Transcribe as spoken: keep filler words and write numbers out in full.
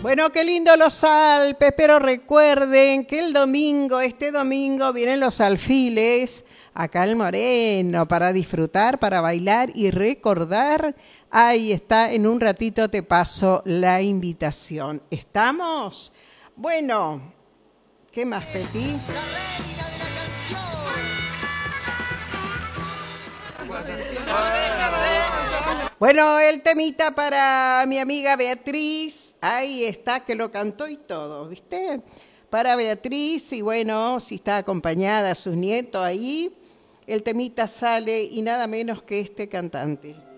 Bueno, qué lindo los Alpes, pero recuerden que el domingo, este domingo, vienen los alfiles acá al Moreno para disfrutar, para bailar y recordar. Ahí está, en un ratito te paso la invitación. ¿Estamos? Bueno, ¿qué más pedí? Bueno, el temita para mi amiga Beatriz, ahí está, que lo cantó y todo, ¿viste? Para Beatriz, y bueno, si está acompañada, sus nietos ahí, el temita sale y nada menos que este cantante.